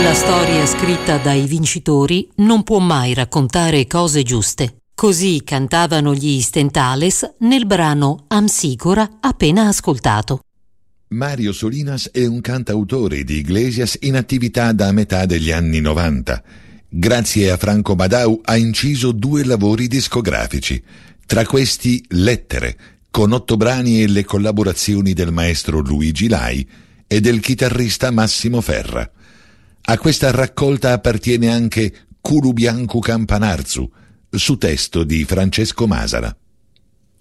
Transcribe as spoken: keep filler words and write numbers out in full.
La storia scritta dai vincitori non può mai raccontare cose giuste. Così cantavano gli Stentales nel brano Amsígora appena ascoltato. Mario Solinas è un cantautore di Iglesias in attività da metà degli anni novanta. Grazie a Franco Badau ha inciso due lavori discografici. Tra questi Lettere, con otto brani e le collaborazioni del maestro Luigi Lai e del chitarrista Massimo Ferra. A questa raccolta appartiene anche Culu Biancu Campanarzu, su testo di Francesco Masala.